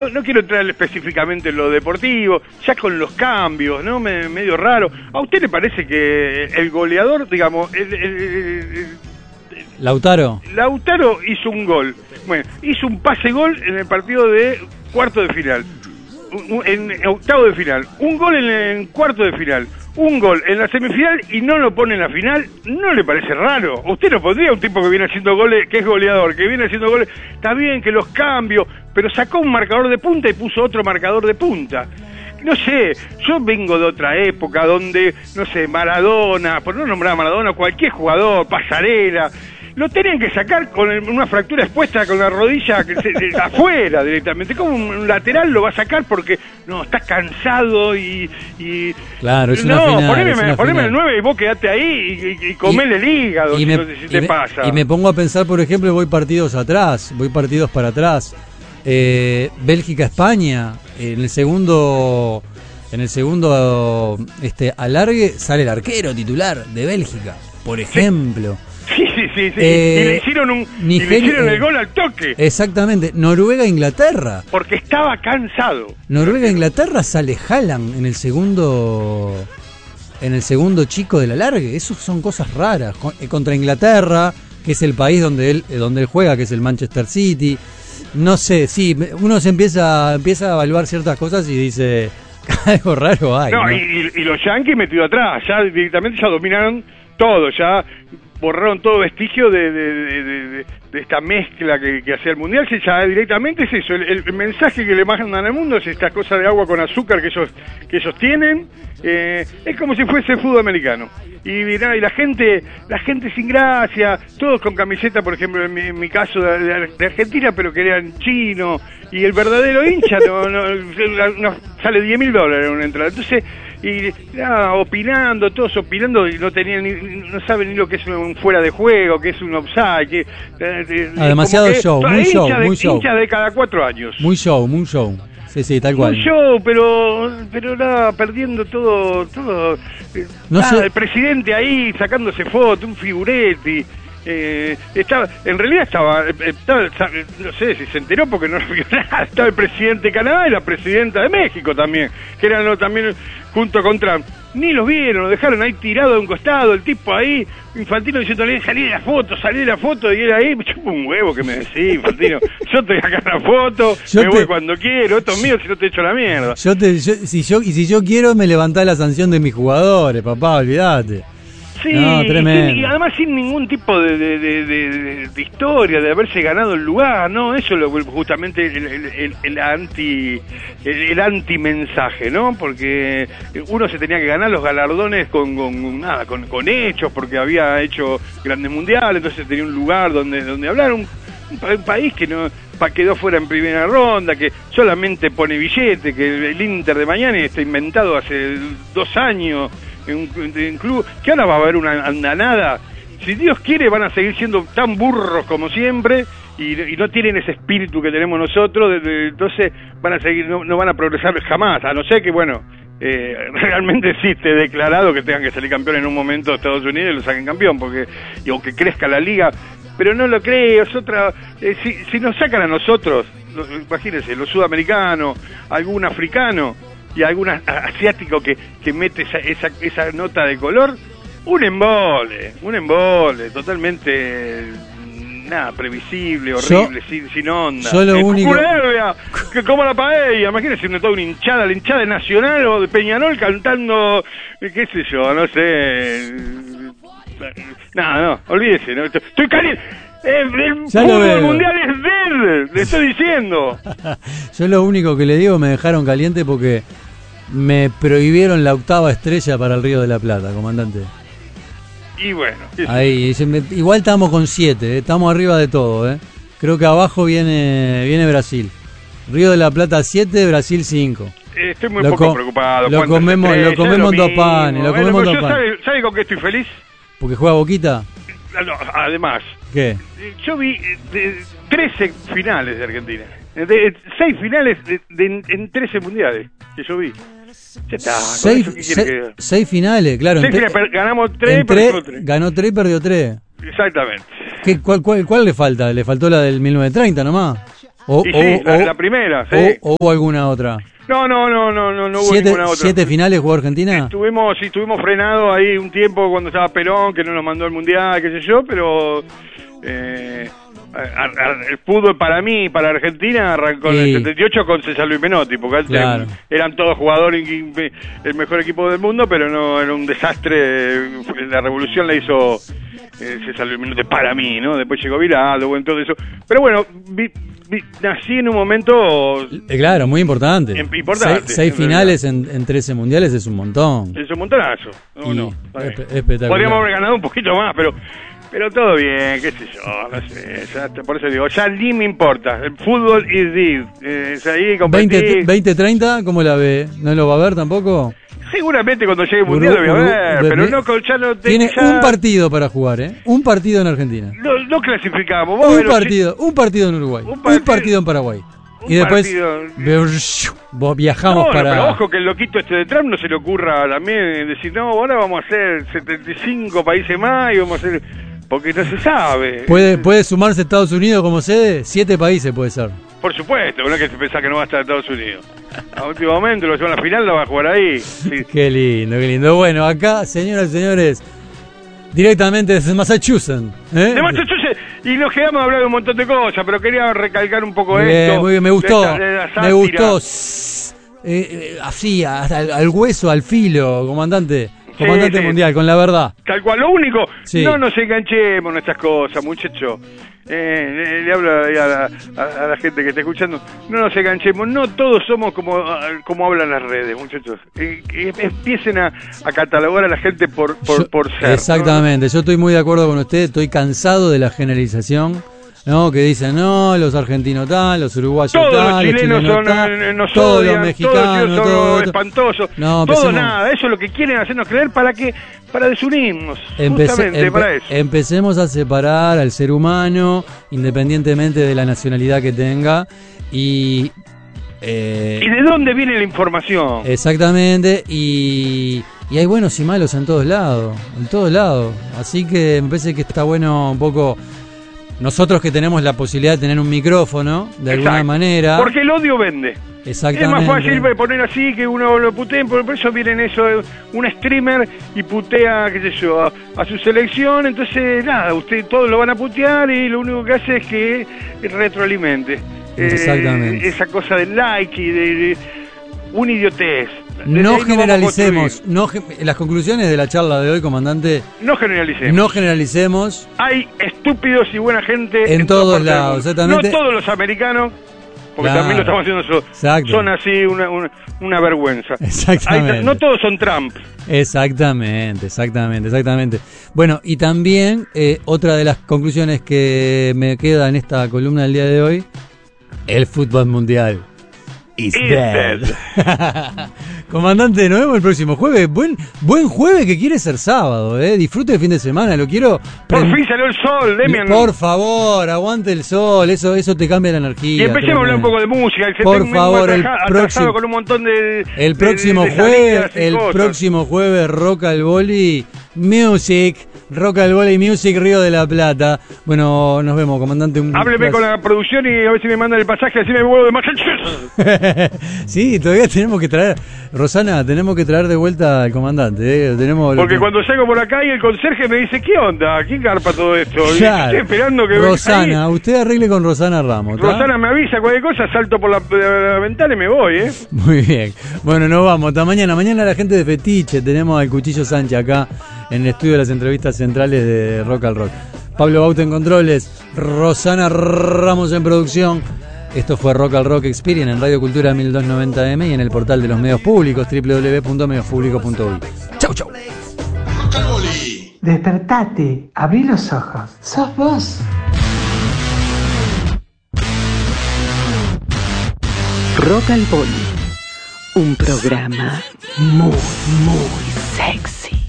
No quiero entrar específicamente en lo deportivo, ya con los cambios, ¿no? Medio raro. ¿A usted le parece que el goleador, digamos, Lautaro hizo un gol? Bueno, hizo un pase-gol en el partido de cuarto de final, en octavo de final, un gol en cuarto de final, un gol en la semifinal y no lo pone en la final. ¿No le parece raro? ¿Usted no pondría un tipo que viene haciendo goles, que es goleador, que viene haciendo goles? Está bien que los cambios, pero sacó un marcador de punta y puso otro marcador de punta. No sé, yo vengo de otra época donde, no sé, Maradona, por no nombrar a Maradona, cualquier jugador, Pasarela, lo tenían que sacar con una fractura expuesta con la rodilla afuera directamente. Como un lateral lo va a sacar porque no, está cansado y claro, es no, una final, poneme el 9 y vos quedate ahí y comele el hígado, no sé si te pasa. Y me pongo a pensar, por ejemplo, voy partidos para atrás. Bélgica-España, en el segundo alargue sale el arquero titular de Bélgica, por ejemplo. Sí. Y le hicieron el gol al toque. Exactamente. Noruega-Inglaterra. Porque estaba cansado. Noruega-Inglaterra sale Haaland en el segundo chico del alargue. Eso son cosas raras. Contra Inglaterra, que es el país donde él juega, que es el Manchester City. No sé, sí, uno se empieza a evaluar ciertas cosas y dice, algo raro hay. No, ¿no? Y los Yankees metidos atrás, ya directamente ya dominaron todo, ya borraron todo vestigio de esta mezcla que hacía el Mundial. Ya directamente es eso, el mensaje que le mandan al mundo es esta cosa de agua con azúcar que ellos tienen. Es como si fuese fútbol americano. Y la gente sin gracia, todos con camiseta, por ejemplo, en mi caso de Argentina, pero que eran chinos, y el verdadero hincha no sale $10.000 en una entrada. Entonces, todos opinando, y no saben ni lo que es un fuera de juego, que es un offside, demasiado show, muy show. Hincha de cada 4 años. Muy show. Sí, tal cual. Un show, pero nada, perdiendo todo. No sé. El presidente ahí sacándose fotos, un figuretti. En realidad estaba, no sé si se enteró porque no vio nada. Estaba el presidente de Canadá y la presidenta de México también, que eran también junto con Trump. Ni los vieron, lo dejaron ahí tirado de un costado, el tipo ahí, Infantino diciéndole, salí de la foto, y él ahí, me chupa un huevo que me decís, Infantino, yo estoy acá en la foto, voy cuando quiero, esto es mío si no te echo la mierda. Si yo quiero, me levantás la sanción de mis jugadores, papá, olvídate. Sí, no, y además sin ningún tipo de historia, de haberse ganado el lugar, ¿no? Eso es justamente el anti-mensaje, ¿no? Porque uno se tenía que ganar los galardones con hechos, porque había hecho grandes mundiales, entonces tenía un lugar donde hablar, un país que no quedó fuera en primera ronda, que solamente pone billete, que el Inter de Miami está inventado hace 2 años, en un club, que ahora va a haber una andanada. Si Dios quiere van a seguir siendo tan burros como siempre y no tienen ese espíritu que tenemos nosotros, entonces van a seguir, no van a progresar jamás, a no ser que realmente sí esté declarado que tengan que salir campeón en un momento Estados Unidos y lo saquen campeón, o que crezca la liga, pero no lo creo. Si nos sacan a nosotros, imagínense, los sudamericanos, algún africano y algún asiático que mete esa nota de color, un embole, totalmente previsible, horrible, sin onda. Yo lo único... que como la paella, imagínense toda una hinchada, la hinchada de Nacional o de Peñarol cantando, qué sé yo, no sé. No, olvídese, ¿no? Estoy caliente. El fútbol mundial es de él, le estoy diciendo. Yo lo único que le digo, me dejaron caliente porque me prohibieron la 8ª estrella para el Río de la Plata, comandante. Y bueno, ahí igual estamos con 7, estamos arriba de todo, Creo que abajo viene Brasil. Río de la Plata 7, Brasil 5. Estoy muy poco preocupado. Lo comemos dos panes. ¿Sabe con qué estoy feliz? ¿Porque juega Boquita? No, además. ¿Qué? Yo vi 13 finales de Argentina. 6 finales en 13 mundiales que yo vi. Ya está. 6 finales, claro. 6 finales, ganamos 3, perdimos 3. Ganó 3 y perdió 3. Exactamente. ¿Cuál le falta? ¿Le faltó la del 1930 nomás? La primera, sí. ¿O hubo alguna otra? No hubo ninguna otra. ¿7 finales jugó Argentina? Estuvimos frenados ahí un tiempo cuando estaba Perón, que no nos mandó al Mundial, qué sé yo, pero el fútbol para mí, para Argentina, arrancó en el 78 con César Luis Menotti, porque antes eran todos jugadores, el mejor equipo del mundo, pero no era un desastre. La revolución la hizo César Luis Menotti para mí, ¿no? Después llegó Viraldo, bueno, todo eso. Pero bueno, nací en un momento... claro, muy importante. Importante. 6 finales en 13 mundiales es un montón. Es un montonazo. Espectacular. Podríamos haber ganado un poquito más, pero todo bien, qué sé yo, no sé, por eso digo, ya ni me importa, el fútbol is this, es ahí competir. 20-30, ¿cómo la ve? ¿No lo va a ver tampoco? Seguramente cuando llegue el Mundial lo voy a ver, pero ya no tiene un partido para jugar, un partido en Argentina. No clasificamos. Un partido en Uruguay, un partido en Paraguay. Y después viajamos para... Pero ojo que el loquito de Trump no se le ocurra también decir, no, ahora vamos a hacer 75 países más y vamos a hacer... Porque no se sabe. ¿Puede sumarse Estados Unidos como sede? 7 países puede ser. Por supuesto, no es que se piensa que no va a estar Estados Unidos. A último momento, lo llevan a la final, lo va a jugar ahí. Sí. Qué lindo. Bueno, acá, señoras y señores, directamente desde Massachusetts. De Massachusetts, y nos quedamos a hablar de un montón de cosas, pero quería recalcar un poco esto. Muy bien, me gustó. Así, hasta al hueso, al filo, comandante mundial, con la verdad. Tal cual, lo único, no nos enganchemos en estas cosas, muchachos. Le hablo a la gente que está escuchando, no nos enganchemos, no todos somos como hablan las redes, muchachos. Empiecen a catalogar a la gente por ser. Exactamente, ¿no? Yo estoy muy de acuerdo con usted, estoy cansado de la generalización. No, que dicen, no, los argentinos tal, los uruguayos todos tal, los chilenos nos todos odian, los mexicanos, todos son espantosos, no, todo nada, eso es lo que quieren hacernos creer, para desunirnos, justamente para eso. Empecemos a separar al ser humano, independientemente de la nacionalidad que tenga, y de dónde viene la información. Exactamente, y hay buenos y malos en todos lados, así que me parece que está bueno un poco... Nosotros que tenemos la posibilidad de tener un micrófono, de alguna manera... Porque el odio vende. Exactamente. Es más fácil poner así que uno lo puteen, por eso vienen un streamer y putea, qué sé yo, a su selección, entonces nada, usted todos lo van a putear y lo único que hace es que retroalimente. Exactamente. Esa cosa del like y de una idiotez. No generalicemos, las conclusiones de la charla de hoy, comandante. No generalicemos. Hay estúpidos y buena gente en todos lados, exactamente. No todos los americanos, porque también lo estamos haciendo son así una vergüenza. Exactamente. No todos son Trump. Exactamente. Bueno, y también otra de las conclusiones que me queda en esta columna del día de hoy, el fútbol mundial is dead. Comandante, nos vemos el próximo jueves. Buen jueves que quiere ser sábado, disfrute el fin de semana, lo quiero. Por fin salió el sol, Demian. Por favor, aguante el sol, eso te cambia la energía. Y empecemos a hablar un poco de música. Por favor, el próximo jueves Rock al Volley Music, Río de la Plata. Bueno, nos vemos, comandante. Hábleme con la producción y a ver si me mandan el pasaje, así me vuelvo de Massachusetts. Sí, todavía tenemos que traer, Rosana, de vuelta al comandante. Porque cuando salgo por acá y el conserje me dice, ¿qué onda? ¿Quién garpa todo esto? Claro. Estoy esperando que Rosana, usted arregle con Rosana Ramos. Rosana me avisa cualquier cosa, salto por la ventana y me voy, Muy bien. Bueno, nos vamos. Hasta mañana. Mañana la gente de Fetiche. Tenemos al Cuchillo Sánchez acá en el estudio de las entrevistas centrales de Rock al Rock. Pablo Bauta en controles, Rosana Ramos en producción. Esto fue Rock al Rock Experience en Radio Cultura 1290M y en el portal de los medios públicos www.mediospublicos.uy. Chau. Despertate, abrí los ojos. Sos vos. Rock al Volley, un programa muy sexy.